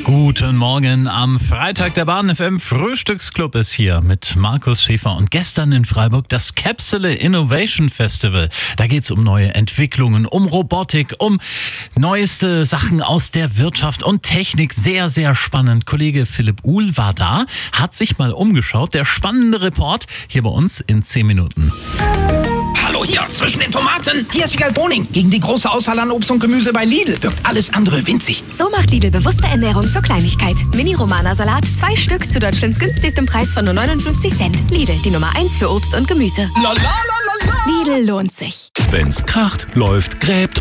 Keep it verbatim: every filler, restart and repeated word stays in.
Guten Morgen am Freitag. Der Bahn F M Frühstücksclub ist hier mit Markus Schäfer und gestern in Freiburg das Capsule Innovation Festival. Da geht's um neue Entwicklungen, um Robotik, um neueste Sachen aus der Wirtschaft und Technik. Sehr, sehr spannend. Kollege Philipp Uhl war da, hat sich mal umgeschaut. Der spannende Report hier bei uns in zehn Minuten. Hallo hier zwischen den Tomaten. Hier ist Wiegald Boning. Gegen die große Auswahl an Obst und Gemüse bei Lidl wirkt alles andere winzig. So macht Lidl bewusste Ernährung zur Kleinigkeit. Mini-Romana-Salat, zwei Stück zu Deutschlands günstigstem Preis von nur neunundfünfzig Cent. Lidl, die Nummer eins für Obst und Gemüse. La, la, la, la, la. Lidl lohnt sich. Wenn's kracht, läuft, gräbt